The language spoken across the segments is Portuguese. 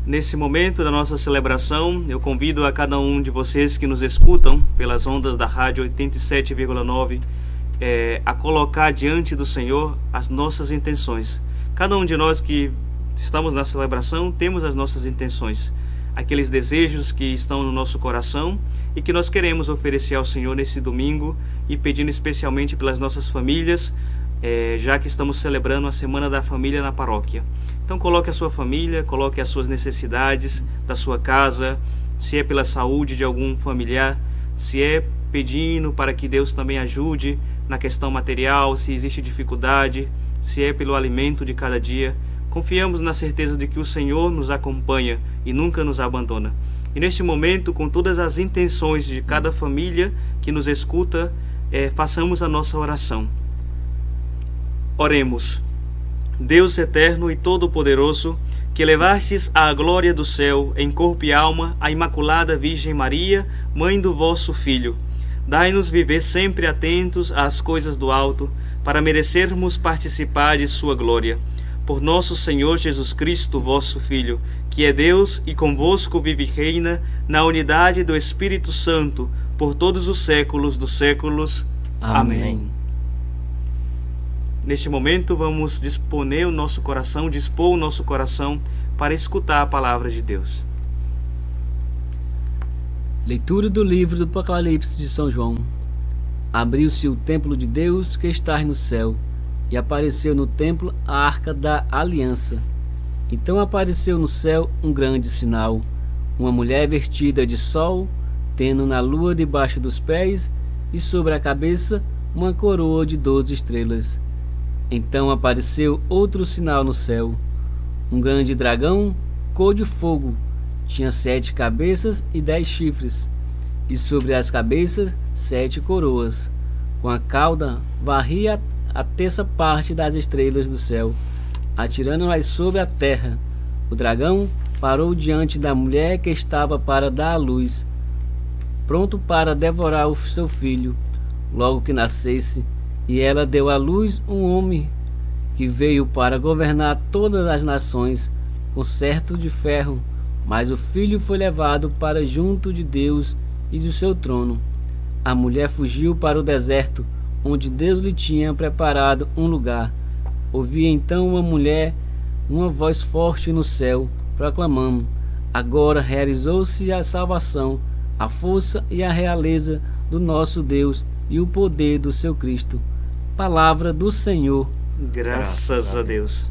Nesse momento da nossa celebração, eu convido a cada um de vocês que nos escutam pelas ondas da rádio 87,9 a colocar diante do Senhor as nossas intenções. Cada um de nós que estamos na celebração temos as nossas intenções, aqueles desejos que estão no nosso coração e que nós queremos oferecer ao Senhor nesse domingo, e pedindo especialmente pelas nossas famílias, já que estamos celebrando a Semana da Família na paróquia. Então coloque a sua família, coloque as suas necessidades da sua casa, se é pela saúde de algum familiar, se é pedindo para que Deus também ajude na questão material, se existe dificuldade, se é pelo alimento de cada dia. Confiamos na certeza de que o Senhor nos acompanha e nunca nos abandona. E neste momento, com todas as intenções de cada família que nos escuta, façamos a nossa oração. Oremos. Deus eterno e todo-poderoso, que levastes à glória do céu, em corpo e alma, a Imaculada Virgem Maria, Mãe do vosso Filho, dai-nos viver sempre atentos às coisas do alto, para merecermos participar de sua glória. Por nosso Senhor Jesus Cristo, vosso Filho, que é Deus e convosco vive e reina, na unidade do Espírito Santo, por todos os séculos dos séculos. Amém. Neste momento vamos dispor o nosso coração para escutar a palavra de Deus. Leitura do livro do Apocalipse de São João. Abriu-se o templo de Deus que está no céu, e apareceu no templo a arca da aliança. Então apareceu no céu um grande sinal, uma mulher vestida de sol, tendo na lua debaixo dos pés, e sobre a cabeça uma coroa de 12 estrelas. Então apareceu outro sinal no céu, um grande dragão, cor de fogo, tinha 7 cabeças e 10 chifres, e sobre as cabeças 7 coroas. Com a cauda varria a terça parte das estrelas do céu, atirando-as sobre a terra. O dragão parou diante da mulher que estava para dar à luz, pronto para devorar o seu filho, logo que nascesse. E ela deu à luz um homem que veio para governar todas as nações com certo de ferro, mas o filho foi levado para junto de Deus e do seu trono. A mulher fugiu para o deserto, onde Deus lhe tinha preparado um lugar. Ouvi então uma mulher, uma voz forte no céu, proclamando: agora realizou-se a salvação, a força e a realeza do nosso Deus e o poder do seu Cristo. Palavra do Senhor. Graças a Deus.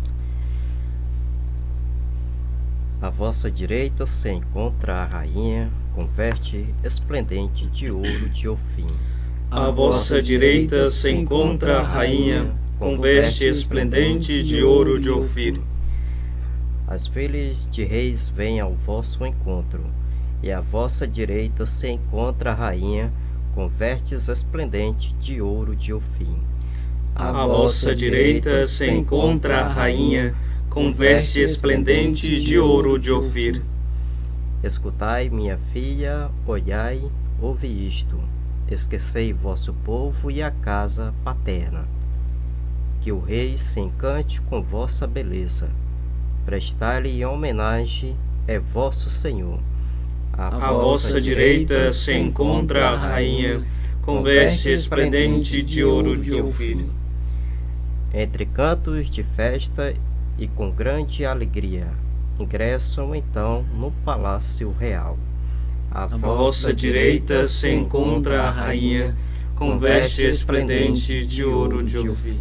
À vossa direita se encontra a rainha, com veste esplendente de ouro de Ofim. À vossa direita se encontra a rainha, com veste esplendente de ouro de Ofir. As filhas de reis vêm ao vosso encontro, e à vossa direita se encontra a rainha, com vestes esplendentes de ouro de Ofim. À vossa direita se encontra a rainha, com veste esplendente de ouro de Ofir. Escutai, minha filha, olhai, ouve isto. Esquecei vosso povo e a casa paterna. Que o rei se encante com vossa beleza. Prestai-lhe homenagem, é vosso Senhor. À vossa direita se encontra a rainha, com veste esplendente de ouro de Ofir. Entre cantos de festa e com grande alegria, ingressam então no palácio real. À vossa direita se encontra a rainha, com veste esplendente de ouro de Ofir.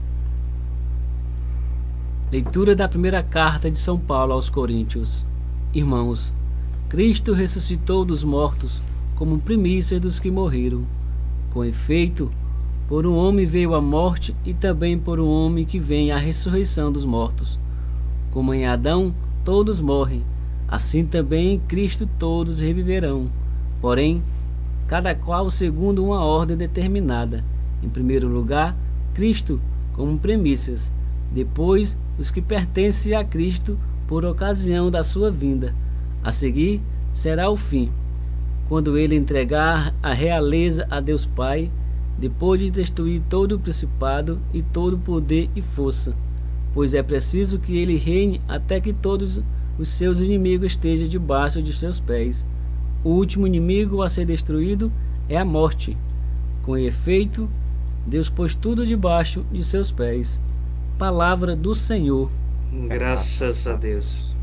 Leitura da primeira carta de São Paulo aos Coríntios. Irmãos, Cristo ressuscitou dos mortos como primícia dos que morreram. Com efeito, por um homem veio a morte, e também por um homem que vem a ressurreição dos mortos. Como em Adão todos morrem, assim também em Cristo todos reviverão. Porém, cada qual segundo uma ordem determinada. Em primeiro lugar, Cristo como premissas, depois os que pertencem a Cristo por ocasião da sua vinda. A seguir será o fim, quando ele entregar a realeza a Deus Pai, depois de destruir todo o principado e todo o poder e força, pois é preciso que ele reine até que todos os seus inimigos estejam debaixo de seus pés. O último inimigo a ser destruído é a morte. Com efeito, Deus pôs tudo debaixo de seus pés. Palavra do Senhor. Graças a Deus.